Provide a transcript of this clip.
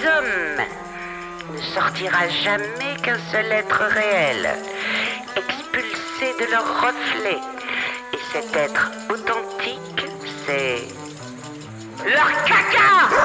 hommes ne sortira jamais qu'un seul être réel, expulsé de leur reflet. Et cet être authentique, c'est leur caca!